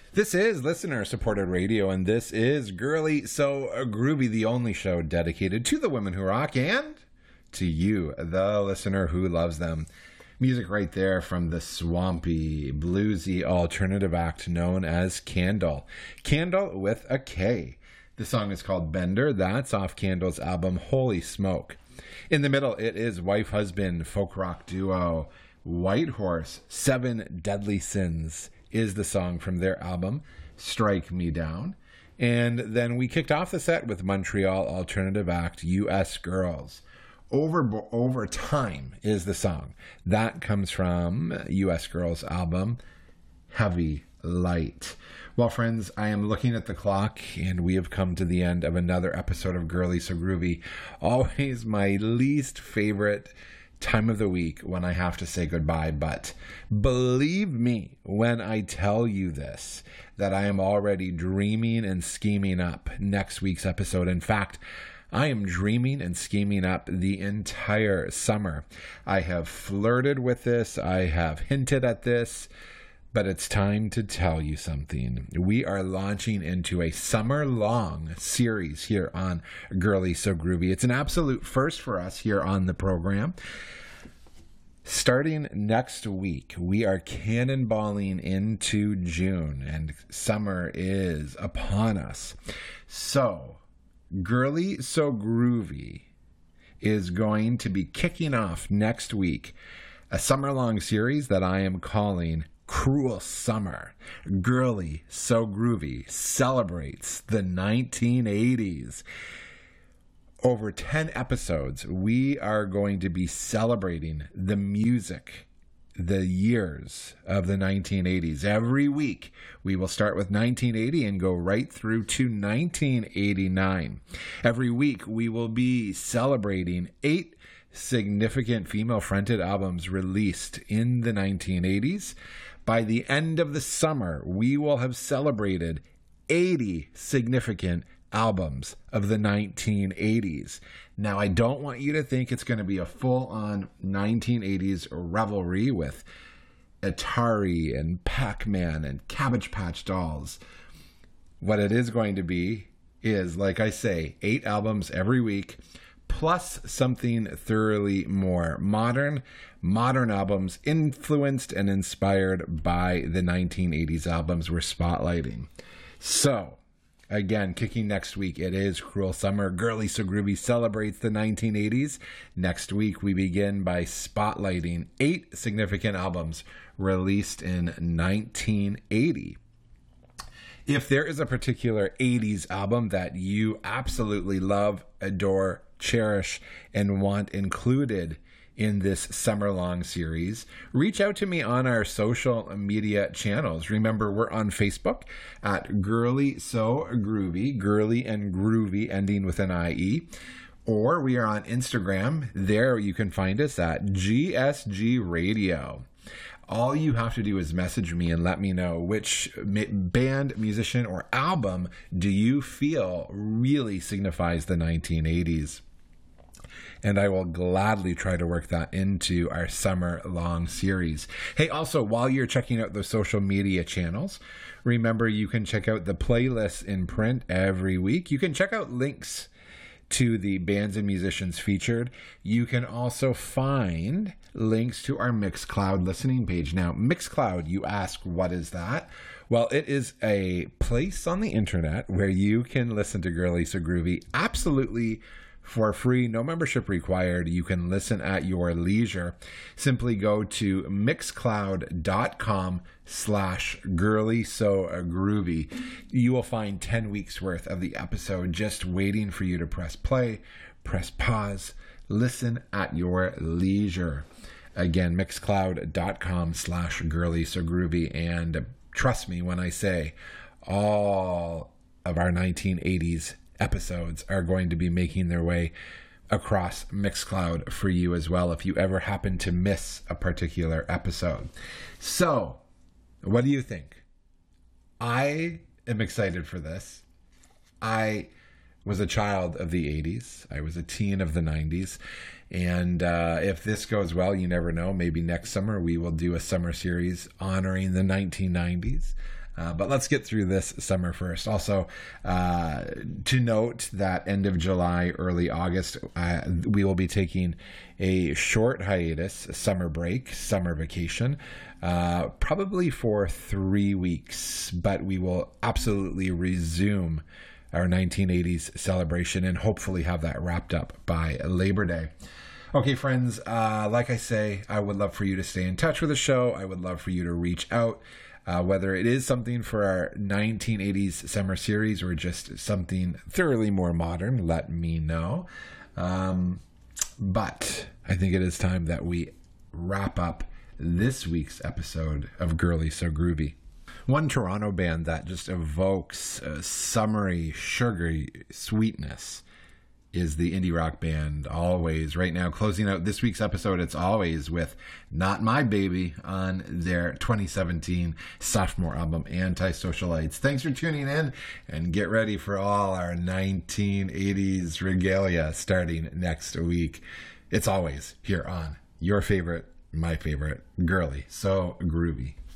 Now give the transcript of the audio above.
This is listener-supported radio, and this is Girly So Groovy, the only show dedicated to the women who rock and to you, the listener who loves them. Music right there from the swampy, bluesy alternative act known as Candle. Candle with a K. The song is called Bender. That's off Candle's album Holy Smoke. In the middle, it is wife-husband folk rock duo White Horse. 7 Deadly Sins is the song from their album Strike Me Down. And then we kicked off the set with Montreal alternative act US Girls. Over Time is the song. That comes from US Girls' album Heavy Light. Well, friends, I am looking at the clock, and we have come to the end of another episode of Girly So Groovy. Always my least favorite time of the week when I have to say goodbye, but believe me when I tell you this, that I am already dreaming and scheming up next week's episode. In fact, I am dreaming and scheming up the entire summer. I have flirted with this. I have hinted at this. But it's time to tell you something. We are launching into a summer-long series here on Girly So Groovy. It's an absolute first for us here on the program. Starting next week, we are cannonballing into June, and summer is upon us. So, Girly So Groovy is going to be kicking off next week a summer-long series that I am calling Cruel Summer. Girly So Groovy celebrates the 1980s. Over 10 episodes, we are going to be celebrating the music, the years of the 1980s. Every week, we will start with 1980 and go right through to 1989. Every week, we will be celebrating 8 significant female-fronted albums released in the 1980s. By the end of the summer, we will have celebrated 80 significant albums of the 1980s. Now, I don't want you to think it's going to be a full-on 1980s revelry with Atari and Pac-Man and Cabbage Patch Dolls. What it is going to be is, like I say, 8 albums every week, plus something thoroughly more modern albums influenced and inspired by the 1980s albums we're spotlighting. So, again, kicking next week, it is Cruel Summer. Girly So Groovy celebrates the 1980s. Next week, we begin by spotlighting 8 significant albums released in 1980. If there is a particular 80s album that you absolutely love, adore, cherish, and want included in this summer-long series, reach out to me on our social media channels. Remember, we're on Facebook at Girly So Groovy, Girly and Groovy ending with an IE. Or we are on Instagram. There you can find us at GSG Radio. All you have to do is message me and let me know which band, musician, or album do you feel really signifies the 1980s. And I will gladly try to work that into our summer-long series. Hey, also, while you're checking out the social media channels, remember you can check out the playlists in print every week. You can check out links to the bands and musicians featured. You can also find links to our Mixcloud listening page. Now, Mixcloud, you ask, what is that? Well, it is a place on the internet where you can listen to Girly So Groovy absolutely for free, no membership required. You can listen at your leisure. Simply go to mixcloud.com/girlysogroovy. You will find 10 weeks worth of the episode just waiting for you to press play, press pause, listen at your leisure. Again, mixcloud.com/girlysogroovy. And trust me when I say all of our 1980s episodes are going to be making their way across Mixcloud for you as well if you ever happen to miss a particular episode. So, what do you think? I am excited for this. I was a child of the 80s. I was a teen of the 90s. And if this goes well, you never know, maybe next summer we will do a summer series honoring the 1990s. But let's get through this summer first. Also, to note that end of July, early August, we will be taking a short hiatus, a summer break, summer vacation, probably for 3 weeks. But we will absolutely resume our 1980s celebration and hopefully have that wrapped up by Labor Day. Okay, friends, like I say, I would love for you to stay in touch with the show. I would love for you to reach out, whether it is something for our 1980s summer series or just something thoroughly more modern, let me know. But I think it is time that we wrap up this week's episode of Girly So Groovy. One Toronto band that just evokes a summery, sugary sweetness is the indie rock band Alvvays. Right now, closing out this week's episode, it's Alvvays with Not My Baby on their 2017 sophomore album, Antisocialites. Thanks for tuning in, and get ready for all our 1980s regalia starting next week. It's Alvvays here on your favorite, my favorite, Girly So Groovy.